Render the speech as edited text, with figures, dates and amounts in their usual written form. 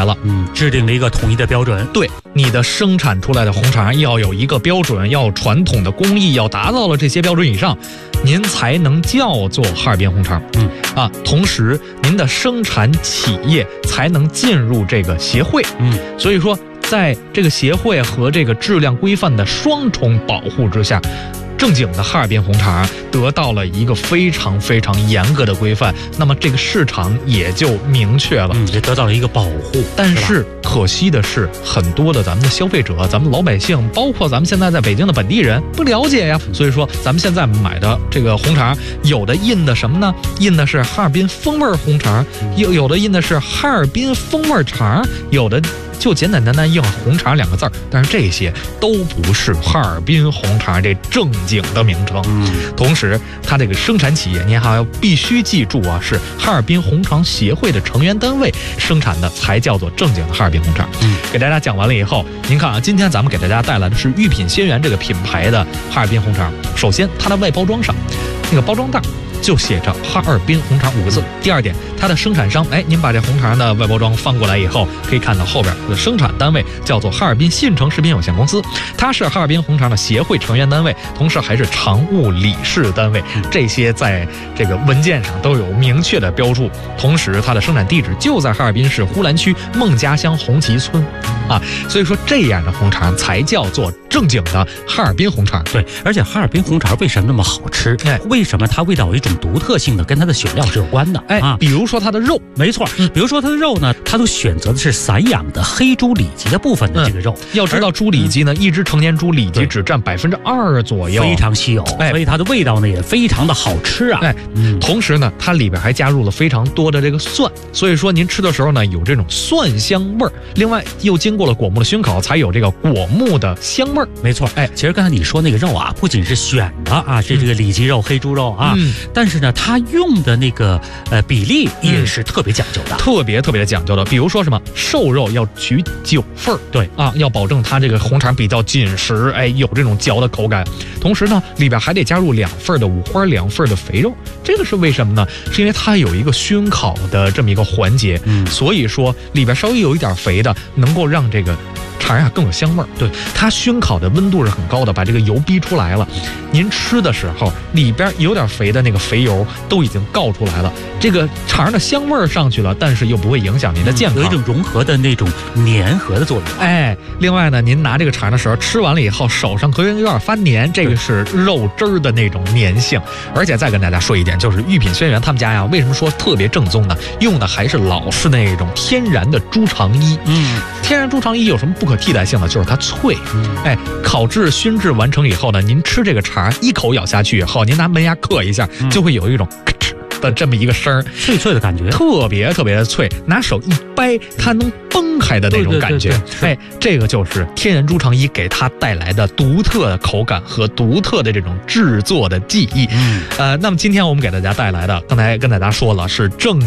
来了， 制定了一个统一的标准。 对，你的生产出来的红肠要有一个标准，要传统的工艺要达到了这些标准以上，您才能叫做哈尔滨红肠。同时您的生产企业才能进入这个协会。所以说在这个协会和这个质量规范的双重保护之下，正经的哈尔滨红肠得到了一个非常非常严格的规范，那么这个市场也就明确了， 也得到了一个保护。 但是可惜的是，很多的咱们的消费者，咱们老百姓，包括咱们现在在北京的本地人不了解呀。所以说咱们现在买的这个红肠，有的印的什么呢？印的是哈尔滨风味红肠，有的印的是哈尔滨风味肠，有的就简简单单印了红肠2个字儿，但是这些都不是哈尔滨红肠这正经的名称。同时它这个生产企业您还要必须记住啊，是哈尔滨红肠协会的成员单位生产的才叫做正经的哈尔滨红肠。给大家讲完了以后，您看啊，今天咱们给大家带来的是御品鲜园这个品牌的哈尔滨红肠。首先它的外包装上那个包装袋就写着哈尔滨红肠5个字。第二点，它的生产商，您把这红肠的外包装翻过来以后，可以看到后边的生产单位叫做哈尔滨信诚食品有限公司，它是哈尔滨红肠的协会成员单位，同时还是常务理事单位，这些在这个文件上都有明确的标注。同时它的生产地址就在哈尔滨市呼兰区孟家乡红旗村所以说这样的红肠才叫做正经的哈尔滨红肠。 对，而且哈尔滨红肠为什么那么好吃？为什么它味道有一种独特性的，跟它的选料是有关的。 比如说它的肉， 没错，比如说它的肉呢，它都选择的是散养的黑猪里脊的部分的这个肉。 要知道猪里脊呢，一只成年猪里脊只占2%左右， 非常稀有，所以它的味道呢也非常的好吃啊。 同时呢，它里边还加入了非常多的这个蒜，所以说您吃的时候呢，有这种蒜香味儿。另外又经过了果木的熏烤，才有这个果木的香味儿。 没错，其实刚才你说那个肉啊，不仅是选的是这个里脊肉、黑猪肉但是呢，它用的那个比例也是特别讲究的， 特别的讲究的。比如说什么瘦肉要取9份， 对要保证它这个红肠比较紧实，有这种嚼的口感。同时呢，里边还得加入2份的五花，2份的肥肉。这个是为什么呢？是因为它有一个熏烤的这么一个环节，所以说里边稍微有一点肥的，能够让这个肠更有香味儿。对，它熏烤的温度是很高的，把这个油逼出来了。您吃的时候，里边有点肥的那个肥油都已经告出来了，这个肠的香味儿上去了，但是又不会影响您的健康， 有一种融合的那种粘合的作用。 另外呢，您拿这个肠的时候，吃完了以后手上可能有点发黏，这个是肉汁儿的那种粘性。而且再跟大家说一点，就是御品鲜园他们家呀，为什么说特别正宗呢？用的还是老式那种天然的猪肠衣。天然猪肠衣有什么不可替代性的？就是它脆。烤制熏制完成以后呢，您吃这个肠一口咬下去以后，您拿门牙刻一下，就会有一种咔哧的这么一个声儿， 脆脆的感觉， 特别的脆，拿手一掰，它能崩开的那种感觉。这个就是天然猪肠衣给它带来的独特的口感和独特的这种制作的技艺。那么今天我们给大家带来的，刚才跟大家说了是正